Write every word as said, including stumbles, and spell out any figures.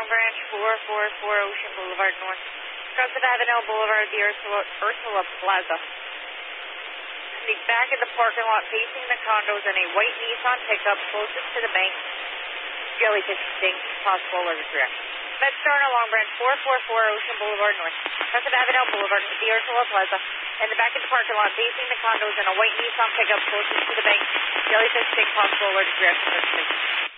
Long Branch, four four four Ocean Boulevard North. Crescent Avenue Boulevard, the Ursula, Ursula Plaza. In the back of the parking lot facing the condos and a white Nissan pickup closest to the bank. Jellyfish stink, possible allergic reaction. MedStar and Long Branch, four four four Ocean Boulevard North. Crescent Avenue Boulevard, the Ursula Plaza. In the back of the parking lot facing the condos and a white Nissan pickup closest to the bank. Jellyfish stink, possible allergic reaction.